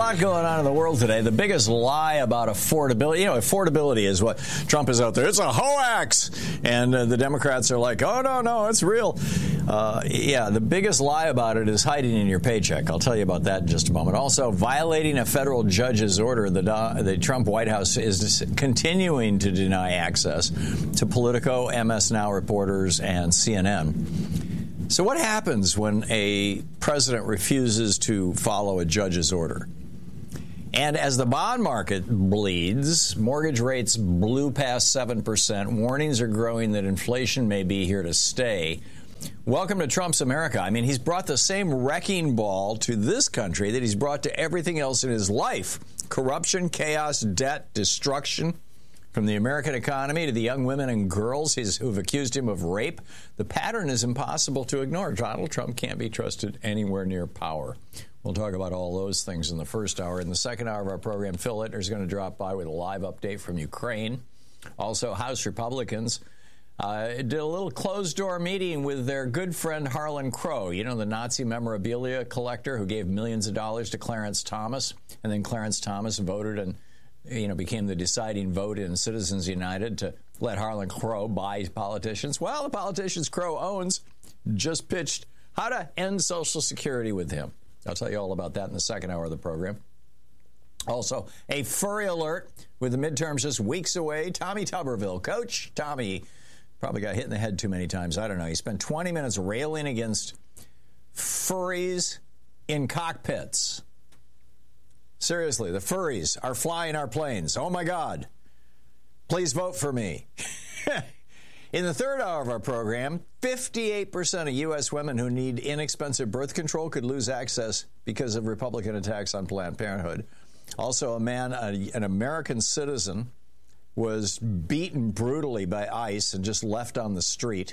lot going on in the world today. The biggest lie about affordability, affordability is what Trump is out there. It's a hoax. And the Democrats are like, oh, no, it's real. The biggest lie about it is hiding in your paycheck. I'll tell you about that in just a moment. Also, violating a federal judge's order, the Trump White House is continuing to deny access to Politico, MS Now reporters, and CNN. So what happens when a president refuses to follow a judge's order? And as the bond market bleeds, mortgage rates blew past 7%. Warnings are growing that inflation may be here to stay. Welcome to Trump's America. I mean, he's brought the same wrecking ball to this country that he's brought to everything else in his life. Corruption, chaos, debt, destruction. From the American economy to the young women and girls who've accused him of rape, the pattern is impossible to ignore. Donald Trump can't be trusted anywhere near power. We'll talk about all those things in the first hour. In the second hour of our program, Phil Ittner is going to drop by with a live update from Ukraine. Also, House Republicans did a little closed-door meeting with their good friend Harlan Crow, the Nazi memorabilia collector who gave millions of dollars to Clarence Thomas, and then Clarence Thomas voted and became the deciding vote in Citizens United to let Harlan Crow buy politicians. Well, the politicians Crow owns just pitched how to end Social Security with him. I'll tell you all about that in the second hour of the program. Also, a furry alert with the midterms just weeks away. Tommy Tuberville. Coach Tommy probably got hit in the head too many times. I don't know. He spent 20 minutes railing against furries in cockpits. Seriously, the furries are flying our planes. Oh, my God. Please vote for me. In the third hour of our program, 58% of U.S. women who need inexpensive birth control could lose access because of Republican attacks on Planned Parenthood. Also, an American citizen, was beaten brutally by ICE and just left on the street.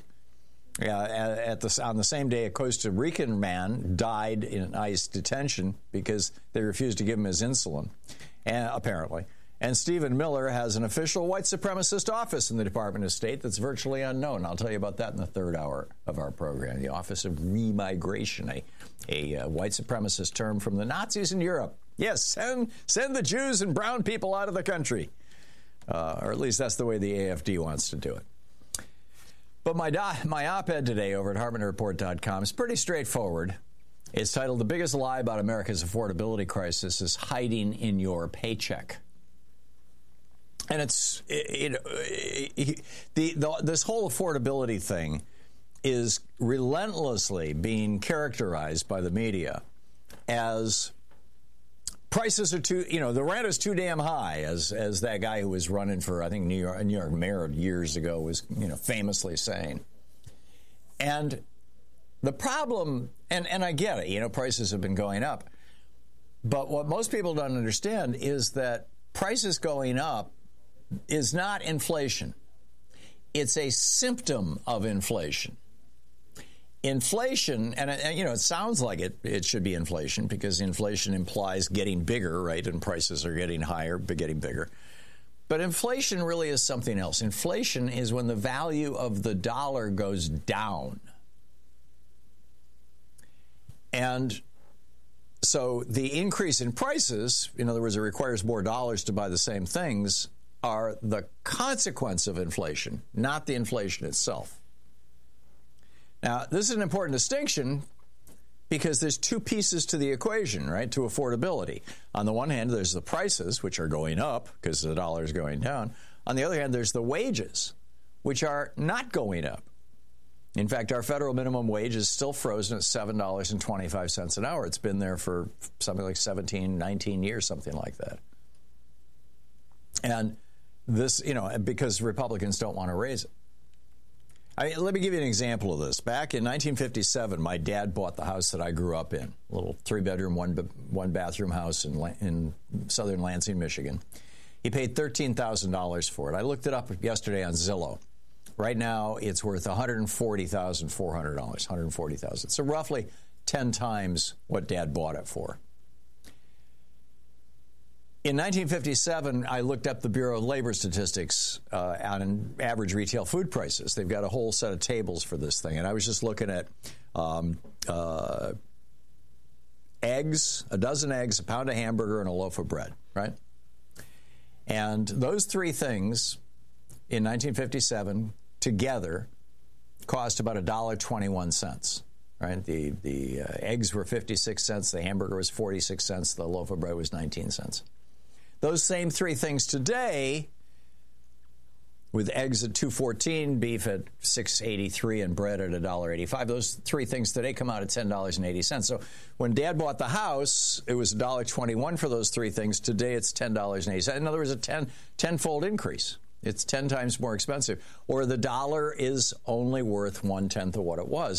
On the same day, a Costa Rican man died in ICE detention because they refused to give him his insulin, apparently. And Stephen Miller has an official white supremacist office in the Department of State that's virtually unknown. I'll tell you about that in the third hour of our program. The Office of Remigration, a white supremacist term from the Nazis in Europe. Yes, send the Jews and brown people out of the country. Or at least that's the way the AFD wants to do it. But my op-ed today over at HartmannReport.com is pretty straightforward. It's titled, "The Biggest Lie About America's Affordability Crisis is Hiding in Your Paycheck." And this whole affordability thing is relentlessly being characterized by the media as prices are too, the rent is too damn high, as that guy who was running for, I think, New York mayor years ago was, famously saying. And the problem, and I get it, prices have been going up. But what most people don't understand is that prices going up is not inflation. It's a symptom of inflation. Inflation, and it sounds like it should be inflation because inflation implies getting bigger, right? And prices are getting higher, but getting bigger. But inflation really is something else. Inflation is when the value of the dollar goes down. And so the increase in prices, in other words, it requires more dollars to buy the same things, are the consequence of inflation, not the inflation itself. Now, this is an important distinction because there's two pieces to the equation, right, to affordability. On the one hand, there's the prices, which are going up because the dollar is going down. On the other hand, there's the wages, which are not going up. In fact, our federal minimum wage is still frozen at $7.25 an hour. It's been there for something like 17, 19 years, something like that. And this, because Republicans don't want to raise it. Let me give you an example of this. Back in 1957, my dad bought the house that I grew up in, a little 3-bedroom, one bathroom house in southern Lansing, Michigan. He paid $13,000 for it. I looked it up yesterday on Zillow. Right now, it's worth $140,400, $140,000. So roughly 10 times what Dad bought it for. In 1957, I looked up the Bureau of Labor Statistics on average retail food prices. They've got a whole set of tables for this thing. And I was just looking at eggs, a dozen eggs, a pound of hamburger, and a loaf of bread, right? And those three things in 1957 together cost about $1.21, right? The eggs were 56 cents, the hamburger was 46 cents, the loaf of bread was 19 cents. Those same three things today, with eggs at $2.14, beef at $6.83, and bread at $1.85. Those three things today come out at $10.80. So when Dad bought the house, it was $1.21 for those three things. Today it's $10.80. In other words, a tenfold increase. It's 10 times more expensive. Or the dollar is only worth 1/10 of what it was.